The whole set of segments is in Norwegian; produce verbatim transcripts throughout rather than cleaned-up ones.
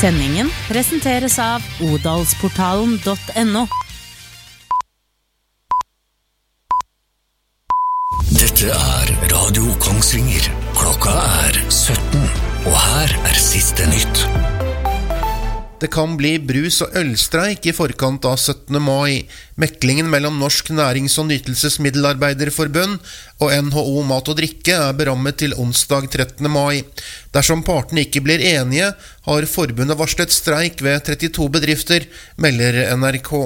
Sendingen presenteres av odalsportalen punktum no. Dette er Radio Kongsvinger. Klokka er sytten, og her er siste nytt. Det kan bli brus- og ølstreik i forkant av syttende mai. Meklingen mellom Norsk Nærings- og Nytelsesmiddelarbeiderforbund og N H O Mat og Drikke er berammet til onsdag trettende mai. Dersom partene ikke blir enige, har forbundet varslet streik ved trettito bedrifter, melder N R K.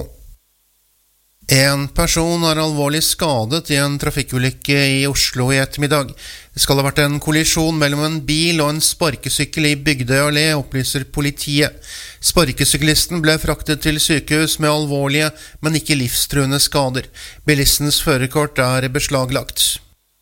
En person er alvorlig skadet i en trafikkulykke i Oslo i ettermiddag. Det skal ha vært en kollisjon mellom en bil og en sparkesykkel i Bygdøy allé, opplyser politiet. Sparkesyklisten ble fraktet til sykehus med alvorlige, men ikke livstruende skader. Bilistens førerkort er beslaglagt.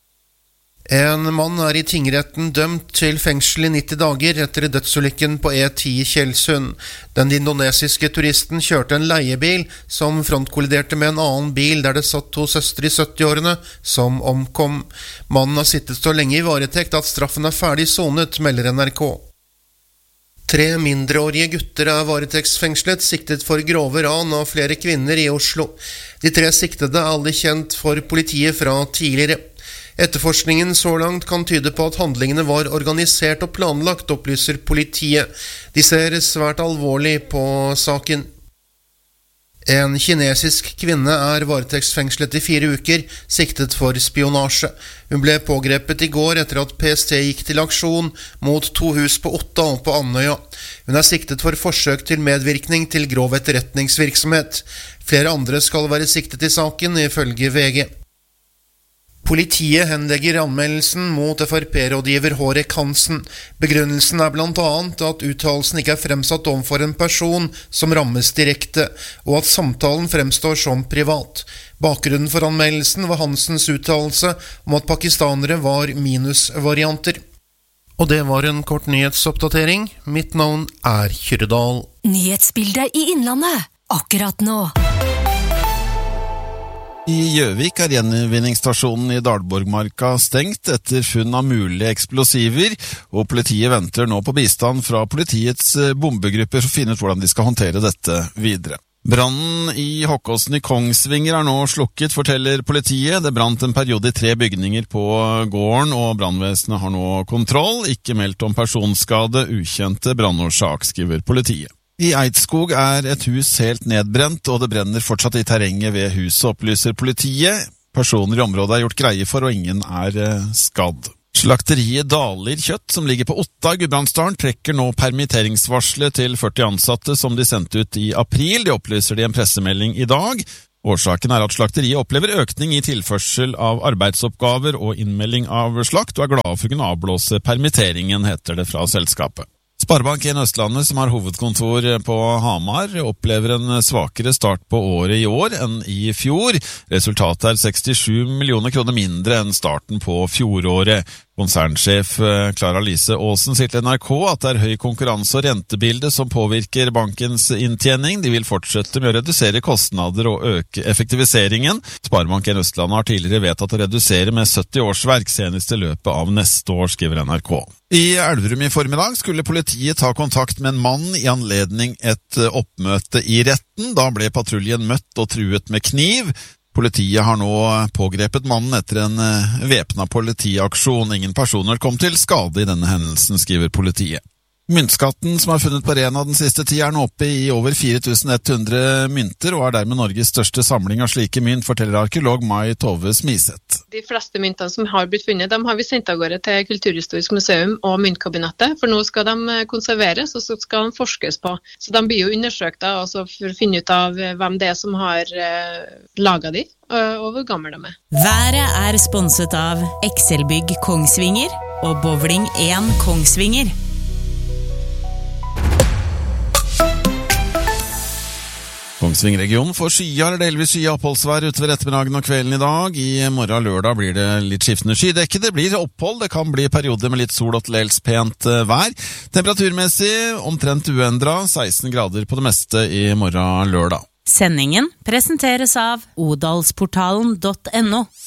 En mann er i tingretten dømt til fengsel i nitti dager etter dødsulykken på E ti Tjeldsund. Den indonesiske turisten kjørte en leiebil som frontkolliderte med en annen bil der det satt to søstre i syttiårene som omkom. Mannen har sittet så lenge i varetekt at straffen er ferdig sonet, melder N R K. Tre mindreårige gutter er varetektsfengslet, siktet for grove ran av flere kvinner i Oslo. De tre siktede er alle kjent for politiet fra tidligere. Etterforskningen så langt kan tyde på at handlingene var organisert og planlagt, opplyser politiet. De ser svært alvorlig på saken. En kinesisk kvinne er varetektsfengslet i fire uker, siktet for spionasje. Hun ble pågrepet i går etter at P S T gikk til aksjon mot to hus på Otta og på Andøya. Hun er siktet for forsøk til medvirkning til grov etterretningsvirksomhet. Flere andre skal være siktet i saken, ifølge V G. Politiet henlegger anmeldelsen mot F R P-rådgiver Hårek Hansen. Begrunnelsen er blant annet at uttalelsen ikke er fremsatt overfor en person som rammes direkte, og at samtalen fremstår som privat. Bakgrunnen for anmeldelsen var Hansens uttalelse om at pakistanere var minusvarianter. Og det var en kort nyhetsoppdatering. Mitt navn er Kyrredal. Nyhetsbildet i Innlandet, akkurat nå. I Gjøvik er gjenvinningsstasjonen i Dalborgmarka stengt etter funn av mulige eksplosiver, og politiet venter nå på bistand fra politiets bombegrupper for å finne ut hvordan de skal håndtere dette videre. Brannen i Hokkåsen i Kongsvinger er nå slukket, forteller politiet. Det brant en periode i tre bygninger på gården, og brannvesenet har nå kontroll. Ikke meldt om personskade, ukjente brannårsak, skriver politiet. I Eidskog er et hus helt nedbrent, og det brenner fortsatt i terrenget ved huset, opplyser politiet. Personer i området er gjort greie for, og ingen er skadd. Slakteriet Dalir Kjøtt, som ligger på Otta, Gudbrandsdalen, trekker nå permitteringsvarslet til førti ansatte som de sendte ut i april. Det opplyser de en pressemelding i dag. Årsaken er at slakteriet opplever økning i tilførsel av arbeidsoppgaver og innmelding av slakt, og er glad for å kunne avblåse permitteringen, heter det fra selskapet. Sparebank en Østlandet, som har hovedkontor på Hamar, opplever en svakere start på året i år enn i fjor. Resultatet er sekstisju millioner kroner mindre enn starten på fjoråret. Konsernsjef Clara Lise Aasen sier til N R K at det er høy konkurranse og rentebilde som påvirker bankens inntjening. De vil fortsette med å redusere kostnader og øke effektiviseringen. Sparebank en Østlandet har tidligere vedtatt å redusere med sytti årsverk senest i løpet av neste år, skriver N R K. I Elverum i formiddag skulle politiet ta kontakt med en mann i anledning et oppmøte i retten. Da ble patruljen møtt og truet med kniv. Politiet har nå pågrepet mannen etter en væpnet politiaksjon. Ingen personer kom til skade i denne hendelsen, skriver politiet. Myntskatten som er funnet på Rena den siste tid er nå oppe i over fire tusen ett hundre mynter, og er dermed Norges største samling av slike mynt, forteller arkeolog Mai Tove Smiseth. De fleste myntene som har blitt funnet, de har vi sendt av gårde til Kulturhistorisk museum og myntkabinettet, for nå skal de konserveres, og så skal de forskes på. Så de blir jo undersøkt da, altså for å finne ut av hvem det er som har uh, laget de, og hvor gammel de er. Været er sponset av Excelbygg Kongsvinger og Bowling en Kongsvinger. Kongsvinger-regionen får skya eller delvis skya oppholdsvær utover ettermiddagen og kvelden i dag. I morgen lørdag blir det litt skiftende skydekke. Det blir opphold, det kan bli perioder med litt sol og til dels pent vær. Temperaturmessig omtrent uendret, seksten grader på det meste i morgen lørdag. Sendingen presenteres av odalsportalen punktum no.